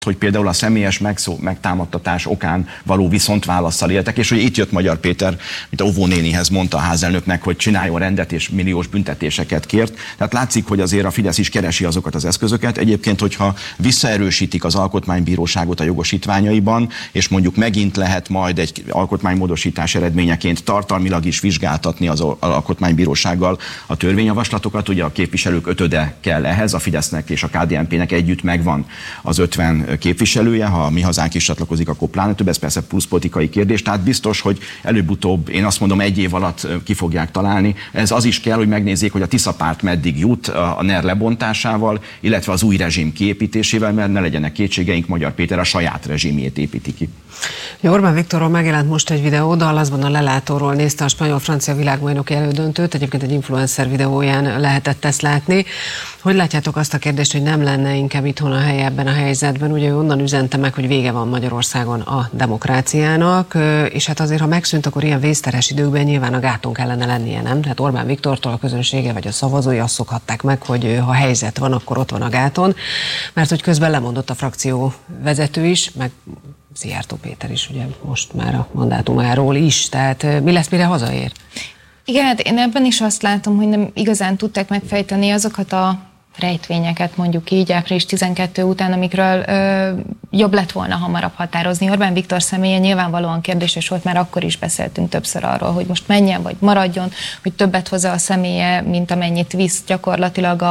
hogy például a személyes megtámadtatás okán való viszontválasszal éltek, és hogy itt jött Magyar Péter, mint a óvónénihez mondta a házelnöknek, hogy csináljon rendet és milliós büntetéseket kért. Tehát látszik, hogy azért a Fidesz is keresi azokat az eszközöket. Egyébként, hogyha visszaerősítik az alkotmánybíróságot a jogosítványaiban, és mondjuk megint lehet majd egy alkotmánymódosítás eredményeként tartalmilag is vizsgáltatni az alkotmánybírósággal a törvényjavaslatokat, ugye a képviselők 5-öde kell ehhez, a Fidesznek és a KDNP-nek együtt megvan az 50 képviselője, ha a Mi Hazánk is csatlakozik, akkor pláne több, ez persze plusz politikai kérdés, tehát biztos, hogy előbb-utóbb, én azt mondom, 1 év alatt ki fogják találni. Ez az is kell, hogy megnézzék, hogy a Tisza párt meddig jut a NER lebontásával, illetve az új rezsim kiépítésével, mert ne legyenek kétségeink, Magyar Péter a saját rezsimjét építi ki. Orbán Viktorról megjelent most egy videó, Dallasban a Lelátóról nézte a spanyol-francia világbajnoki elődöntőt, egyébként egy influencer videóján lehetett ezt látni. Hogy látjátok azt a kérdést, hogy nem lenne inkább itthon a helye ebben a helyzetben? Ugye ő onnan üzente meg, hogy vége van Magyarországon a demokráciának, és hát azért, ha megszűnt, akkor ilyen vészteres időkben nyilván a gáton kellene lennie, nem? Tehát Orbán Viktortól a közönsége vagy a szavazói azt szokhatták meg, hogy ha helyzet van, akkor ott van a gáton, mert hogy közben lemondott a frakció vezető is, meg Szijjártó Péter is, ugye most már a mandátumáról is, tehát mi lesz, mire hazaér? Igen, hát én ebben is azt látom, hogy nem igazán tudták megfejteni azokat a rejtvényeket, mondjuk így április 12 után, amikről jobb lett volna hamarabb határozni. Orbán Viktor személye nyilvánvalóan kérdéses volt, már akkor is beszéltünk többször arról, hogy most menjen vagy maradjon, hogy többet hozza a személye, mint amennyit visz gyakorlatilag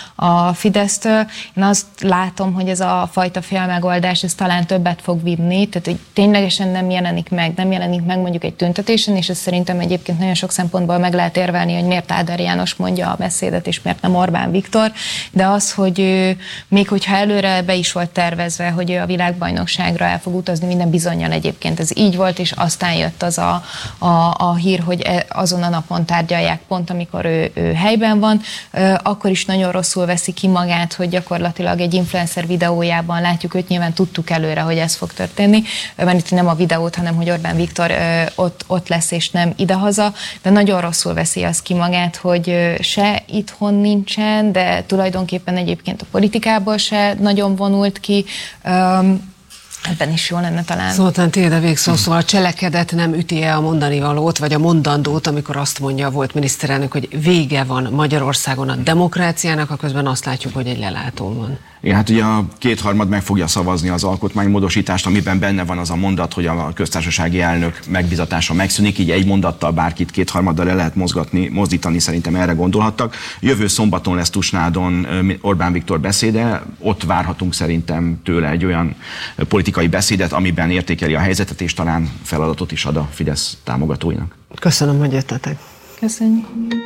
a Fidesztől. Én azt látom, hogy ez a fajta félmegoldás, ez talán többet fog vinni, tehát hogy ténylegesen nem jelenik meg mondjuk egy tüntetésen, és ez szerintem egyébként nagyon sok szempontból meg lehet érvelni, hogy miért Áder János mondja a beszédet, és miért nem Orbán Viktor. De az, hogy még hogyha előre be is volt tervezve, hogy ő a világbajnokságra el fog utazni, minden bizonnyal egyébként ez így volt, és aztán jött az a hír, hogy azon a napon tárgyalják pont, amikor ő helyben van, akkor is nagyon rosszul veszi ki magát, hogy gyakorlatilag egy influencer videójában látjuk őt, nyilván tudtuk előre, hogy ez fog történni, mert itt nem a videót, hanem hogy Orbán Viktor ott lesz, és nem idehaza, de nagyon rosszul veszi az ki magát, hogy se itthon nincsen, de tulajdonképpen egyébként a politikából se nagyon vonult ki, ebben is jó lenne talán. Zoltán, tiéd a végszó, szóval a cselekedet nem üti-e a mondani valót, vagy a mondandót, amikor azt mondja a volt miniszterelnök, hogy vége van Magyarországon a demokráciának, aközben azt látjuk, hogy egy lelátó van. Igen, hát ugye a 2/3 meg fogja szavazni az alkotmánymódosítást, amiben benne van az a mondat, hogy a köztársasági elnök megbizatása megszűnik, így egy mondattal bárkit 2/3 le lehet mozdítani, szerintem erre gondolhattak. Jövő szombaton lesz Tusnádon Orbán Viktor beszéde, ott várhatunk szerintem tőle egy olyan politikai beszédet, amiben értékeli a helyzetet, és talán feladatot is ad a Fidesz támogatóinak. Köszönöm, hogy jöttetek. Köszönjük.